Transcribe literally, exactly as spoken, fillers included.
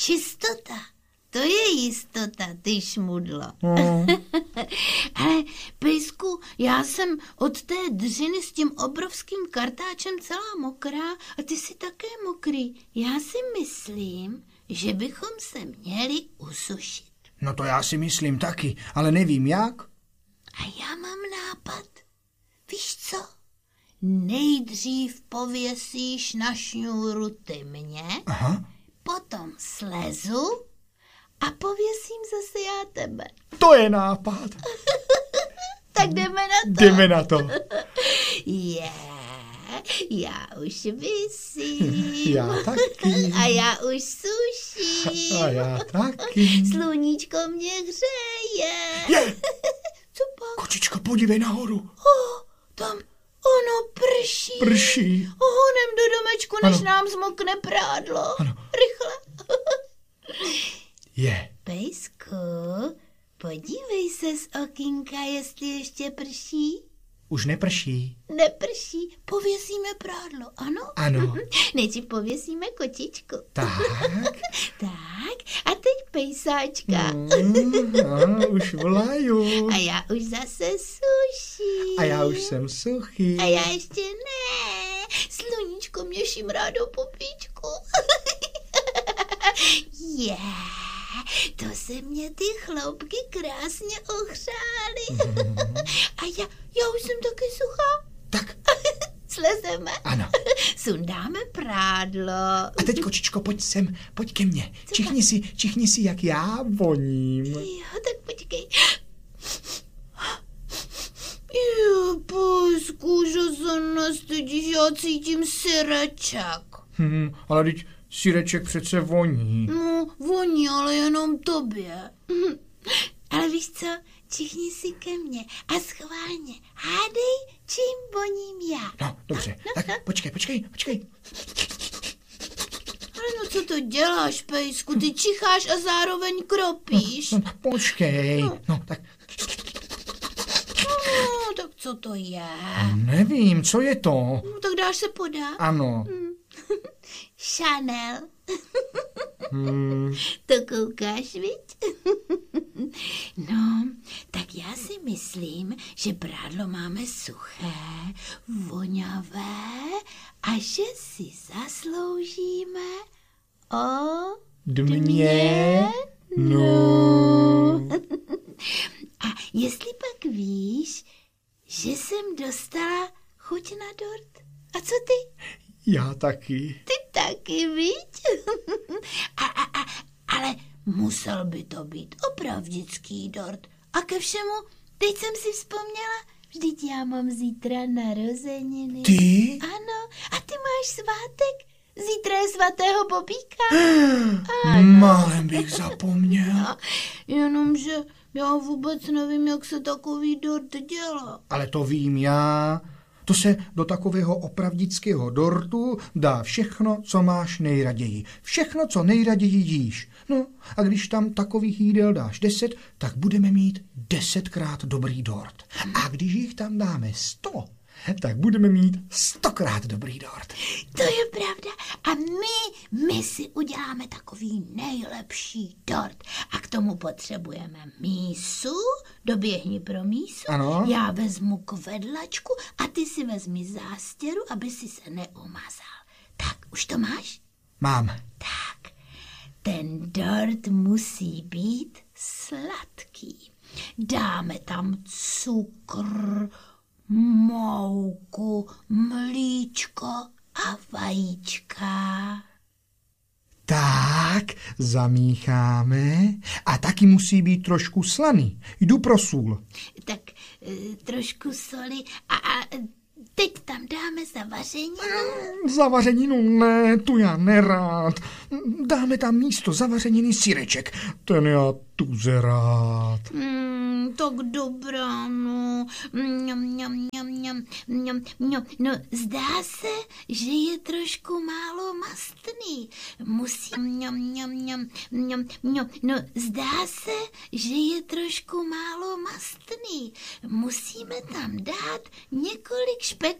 čistota. To je jistota, ty šmudlo. No. Ale pejsku, já jsem od té dřiny s tím obrovským kartáčem celá mokrá a ty jsi také mokrý. Já si myslím, že bychom se měli usušit. No to já si myslím taky, ale nevím jak. A já mám nápad. Víš co? Nejdřív pověsíš na šňůru ty mě, Aha. potom slezu a pověsím zase já tebe. To je nápad. Tak jdeme na to. Jdeme na to. Je, já už visím. Já taky. A já už suším. A já taky. Sluníčko mě hřeje. Je. Co pak? Kočičko, podívej nahoru. Oh, tam ono prší. Prší. Honem do domečku, než Ano. nám zmokne prádlo. Ano. Rychle. Je. Pejsku, podívej se z okýnka, jestli ještě prší. Už neprší. Neprší, pověsíme prádlo, ano? Ano. Nejdřív pověsíme kočičku. Tak. Tak, a teď pejsáčka. Mm, a, už volaju. A já už zase suším. A já už jsem suchý. A já ještě ne. Sluníčko mě šimrá do popíčku. Je, yeah, to se mě ty chloupky krásně ohřály. A já, já už jsem taky suchá. Tak. Slezeme. Ano. Sundáme prádlo. A teď, kočičko, pojď sem, pojď ke mně. Co Čichni si, čichni si, jak já voním. Jo, tak počkej. Jo, pojsku, že se nestydíš, já cítím syreček. Hm, ale teď syreček přece voní. No, voní, ale jenom tobě. Ale víš co, čichni si ke mně a schválně hádej, čím voním já. No, dobře. No, Tak no. počkej, počkej, počkej. Ale no co to děláš, pejsku, ty čicháš a zároveň kropíš. No, počkej. No. No, tak No, tak co to je? nevím, co je to. No, tak dáš se podat. Ano. Chanel. Hmm. To koukáš, viď? No, tak já si myslím, že prádlo máme suché, voňavé a že si zasloužíme o Dmě? No. A jestli pak víš, že jsem dostala chuť na dort? A co ty? Já taky. Ty taky, viď? a, a, a, ale musel by to být opravdický dort. A ke všemu, teď jsem si vzpomněla, vždyť já mám zítra narozeniny. Ty? Ano, a ty máš svátek? Zítra je svatého Bobíka. Málem bych zapomněl. No, jenomže já vůbec nevím, jak se takový dort dělá. Ale to vím já. To se do takového opravdického dortu dá všechno, co máš nejraději. Všechno, co nejraději jíš. No a když tam takových jídel dáš deset, tak budeme mít desetkrát dobrý dort. A když jich tam dáme sto, tak budeme mít stokrát dobrý dort. To je pravda. A my, my si uděláme takový nejlepší dort. A k tomu potřebujeme mísu, doběhni pro mísu. Ano. Já vezmu kvedlačku a ty si vezmi zástěru, aby si se neumazal. Tak, už to máš? Mám. Tak, ten dort musí být sladký. Dáme tam cukr, mouku, mlíčko a vajíčka. Tak, zamícháme. A taky musí být trošku slaný. Jdu pro sůl. Tak e, trošku soli a, a teď tam dáme zavařeninu. Zavařeninu ne, tu já nerád. Dáme tam místo zavařeniny syreček. Ten já tuze rád. Mm, tak dobrá, no. Mňam, mňam, mňam, mňam, mňam, mňam. No, zdá se, že je trošku málo mastný. Musí... Mňam, mňam, mňam, mňam, mňam. No, zdá se, že je trošku málo mastný. Musíme tam dát několik špek